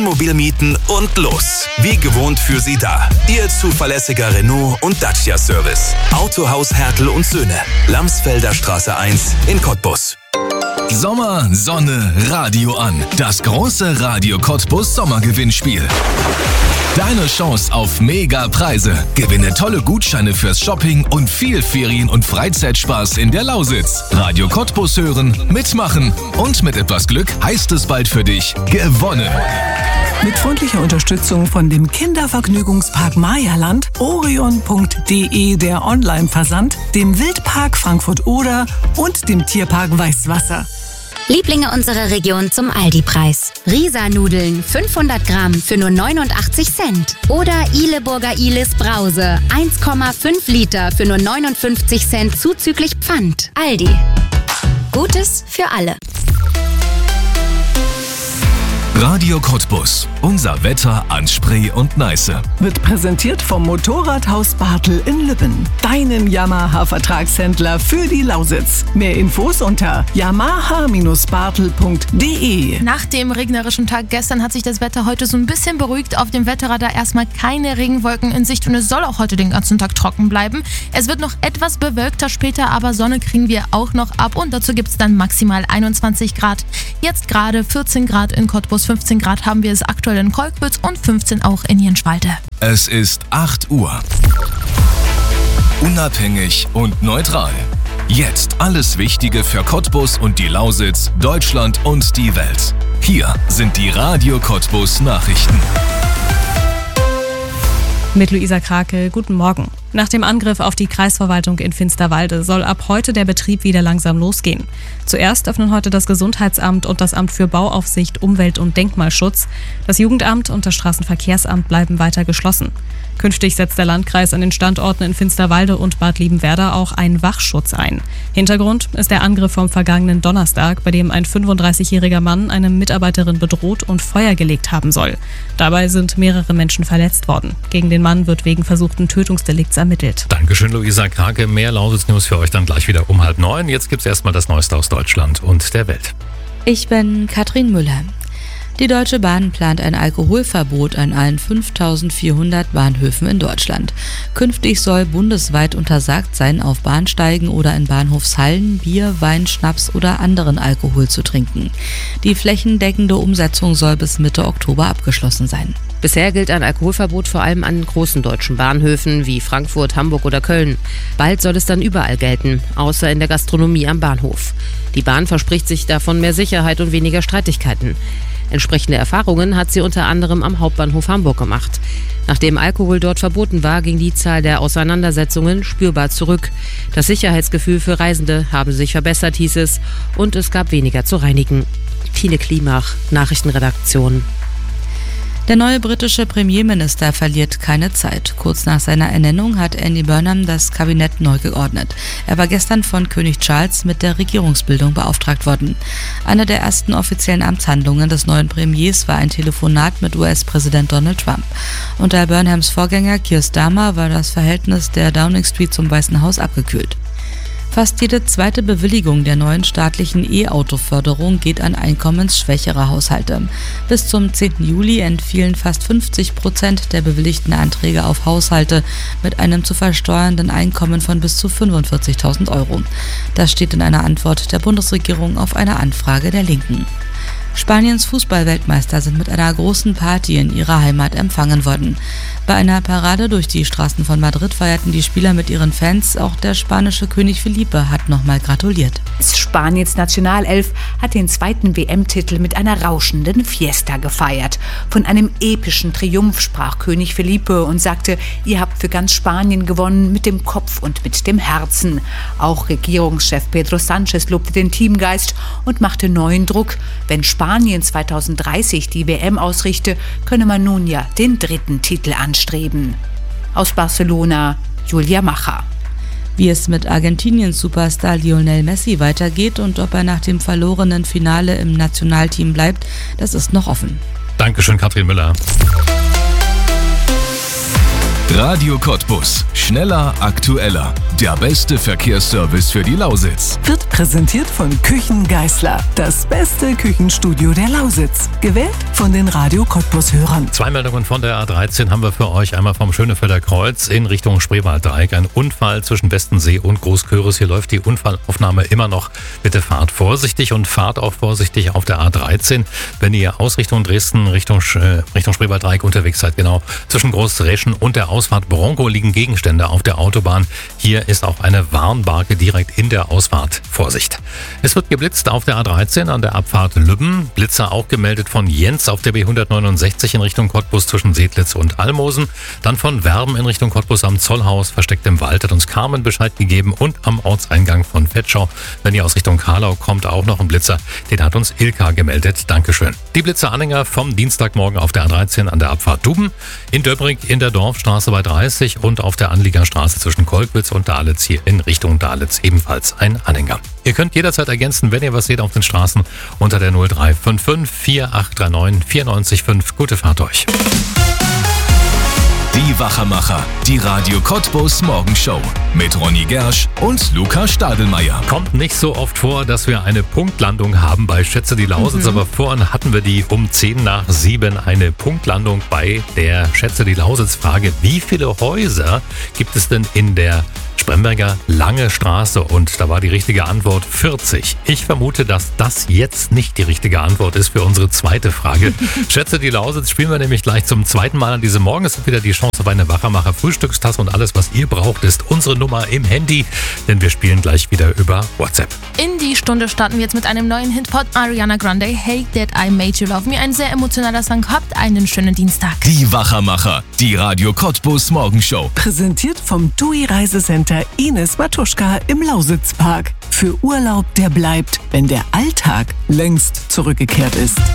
Mobil mieten und los. Wie gewohnt für Sie da. Ihr zuverlässiger Renault und Dacia Service. Autohaus Hertel und Söhne. Lamsfelder Straße 1 in Cottbus. Sommer, Sonne, Radio an. Das große Radio Cottbus Sommergewinnspiel. Deine Chance auf Mega-Preise. Gewinne tolle Gutscheine fürs Shopping und viel Ferien- und Freizeitspaß in der Lausitz. Radio Cottbus hören, mitmachen und mit etwas Glück heißt es bald für dich gewonnen. Mit freundlicher Unterstützung von dem Kindervergnügungspark Mayaland, orion.de der Online-Versand, dem Wildpark Frankfurt-Oder und dem Tierpark Weißwasser. Lieblinge unserer Region zum Aldi-Preis. Risa-Nudeln 500 Gramm für nur 89 Cent. Oder Ihleburger Ihles Brause 1,5 Liter für nur 59 Cent zuzüglich Pfand. Aldi. Gutes für alle. Radio Cottbus. Unser Wetter an Spree und Neiße. Wird präsentiert vom Motorradhaus Bartel in Lübben. Deinem Yamaha-Vertragshändler für die Lausitz. Mehr Infos unter yamaha-bartel.de. Nach dem regnerischen Tag gestern hat sich das Wetter heute so ein bisschen beruhigt. Auf dem Wetterradar erstmal keine Regenwolken in Sicht und es soll auch heute den ganzen Tag trocken bleiben. Es wird noch etwas bewölkter später, aber Sonne kriegen wir auch noch ab und dazu gibt es dann maximal 21 Grad. Jetzt gerade 14 Grad in Cottbus, 15 Grad haben wir es aktuell in Kolkwitz und 15 auch in Jenschwalde. Es ist 8 Uhr. Unabhängig und neutral. Jetzt alles Wichtige für Cottbus und die Lausitz, Deutschland und die Welt. Hier sind die Radio Cottbus Nachrichten. Mit Luisa Krake, guten Morgen. Nach dem Angriff auf die Kreisverwaltung in Finsterwalde soll ab heute der Betrieb wieder langsam losgehen. Zuerst öffnen heute das Gesundheitsamt und das Amt für Bauaufsicht, Umwelt- und Denkmalschutz. Das Jugendamt und das Straßenverkehrsamt bleiben weiter geschlossen. Künftig setzt der Landkreis an den Standorten in Finsterwalde und Bad Liebenwerda auch einen Wachschutz ein. Hintergrund ist der Angriff vom vergangenen Donnerstag, bei dem ein 35-jähriger Mann eine Mitarbeiterin bedroht und Feuer gelegt haben soll. Dabei sind mehrere Menschen verletzt worden. Gegen den Mann wird wegen versuchten Tötungsdelikts ermittelt. Dankeschön, Luisa Krake. Mehr Lausitz-News für euch dann gleich wieder um 8:30. Jetzt gibt's erstmal das Neueste aus Deutschland und der Welt. Ich bin Katrin Müller. Die Deutsche Bahn plant ein Alkoholverbot an allen 5.400 Bahnhöfen in Deutschland. Künftig soll bundesweit untersagt sein, auf Bahnsteigen oder in Bahnhofshallen Bier, Wein, Schnaps oder anderen Alkohol zu trinken. Die flächendeckende Umsetzung soll bis Mitte Oktober abgeschlossen sein. Bisher gilt ein Alkoholverbot vor allem an großen deutschen Bahnhöfen wie Frankfurt, Hamburg oder Köln. Bald soll es dann überall gelten, außer in der Gastronomie am Bahnhof. Die Bahn verspricht sich davon mehr Sicherheit und weniger Streitigkeiten. Entsprechende Erfahrungen hat sie unter anderem am Hauptbahnhof Hamburg gemacht. Nachdem Alkohol dort verboten war, ging die Zahl der Auseinandersetzungen spürbar zurück. Das Sicherheitsgefühl für Reisende habe sich verbessert, hieß es, und es gab weniger zu reinigen. Tine Klimach, Nachrichtenredaktion. Der neue britische Premierminister verliert keine Zeit. Kurz nach seiner Ernennung hat Andy Burnham das Kabinett neu geordnet. Er war gestern von König Charles mit der Regierungsbildung beauftragt worden. Eine der ersten offiziellen Amtshandlungen des neuen Premiers war ein Telefonat mit US-Präsident Donald Trump. Unter Burnhams Vorgänger Keir Starmer war das Verhältnis der Downing Street zum Weißen Haus abgekühlt. Fast jede zweite Bewilligung der neuen staatlichen E-Auto-Förderung geht an einkommensschwächere Haushalte. Bis zum 10. Juli entfielen fast 50% der bewilligten Anträge auf Haushalte mit einem zu versteuernden Einkommen von bis zu 45.000 Euro. Das steht in einer Antwort der Bundesregierung auf eine Anfrage der Linken. Spaniens Fußballweltmeister sind mit einer großen Party in ihrer Heimat empfangen worden. Bei einer Parade durch die Straßen von Madrid feierten die Spieler mit ihren Fans. Auch der spanische König Felipe hat nochmal gratuliert. Spaniens Nationalelf hat den zweiten WM-Titel mit einer rauschenden Fiesta gefeiert. Von einem epischen Triumph sprach König Felipe und sagte, ihr habt für ganz Spanien gewonnen, mit dem Kopf und mit dem Herzen. Auch Regierungschef Pedro Sánchez lobte den Teamgeist und machte neuen Druck. Wenn Spanien 2030 die WM ausrichte, könne man nun ja den dritten Titel anstreben. Aus Barcelona, Julia Macher. Wie es mit Argentiniens Superstar Lionel Messi weitergeht und ob er nach dem verlorenen Finale im Nationalteam bleibt, das ist noch offen. Dankeschön, Katrin Müller. Radio Cottbus. Schneller, aktueller. Der beste Verkehrsservice für die Lausitz. Wird präsentiert von Küchen Geisler. Das beste Küchenstudio der Lausitz. Gewählt von den Radio Cottbus-Hörern. 2 Meldungen von der A13 haben wir für euch. Einmal vom Schönefelder Kreuz in Richtung Spreewalddreieck. Ein Unfall zwischen Westensee und Großköris. Hier läuft die Unfallaufnahme immer noch. Bitte fahrt vorsichtig und fahrt auch vorsichtig auf der A13. Wenn ihr aus Richtung Dresden, Richtung Spreewalddreieck unterwegs seid, genau zwischen Großreschen und der Ausfahrt Bronco liegen Gegenstände auf der Autobahn. Hier ist auch eine Warnbarke direkt in der Ausfahrt. Vorsicht! Es wird geblitzt auf der A13 an der Abfahrt Lübben. Blitzer auch gemeldet von Jens auf der B169 in Richtung Cottbus zwischen Sedlitz und Almosen. Dann von Werben in Richtung Cottbus am Zollhaus, versteckt im Wald, hat uns Carmen Bescheid gegeben, und am Ortseingang von Vetschau. Wenn ihr aus Richtung Karlau kommt, auch noch ein Blitzer. Den hat uns Ilka gemeldet. Dankeschön. Die Blitzeranhänger vom Dienstagmorgen auf der A13 an der Abfahrt Duben, in Döbrig in der Dorfstraße bei 30 und auf der Anliegerstraße zwischen Kolkwitz und Dahletz hier in Richtung Dahletz ebenfalls ein Anhänger. Ihr könnt jederzeit ergänzen, wenn ihr was seht auf den Straßen, unter der 0355 4839 945. Gute Fahrt euch. Die Wachermacher, die Radio Cottbus Morgenshow mit Ronny Gersch und Luca Stadelmeier. Kommt nicht so oft vor, dass wir eine Punktlandung haben bei Schätze die Lausitz, aber vorhin hatten wir die um 7:10 eine Punktlandung bei der Schätze die Lausitz Frage. Wie viele Häuser gibt es denn in der Spremberger Lange Straße? Und da war die richtige Antwort 40. Ich vermute, dass das jetzt nicht die richtige Antwort ist für unsere zweite Frage. Schätze die Lausitz spielen wir nämlich gleich zum zweiten Mal an diesem Morgen. Es ist wieder die Chance auf eine Wachermacher Frühstückstasse, und alles, was ihr braucht, ist unsere Nummer im Handy, denn wir spielen gleich wieder über WhatsApp. In die Stunde starten wir jetzt mit einem neuen Hit von Ariana Grande, Hey That I Made You Love Me. Ein sehr emotionaler Song. Habt einen schönen Dienstag. Die Wachermacher, die Radio Cottbus Morgenshow. Präsentiert vom TUI Reisecenter Ines Matuschka im Lausitzpark. Für Urlaub, der bleibt, wenn der Alltag längst zurückgekehrt ist.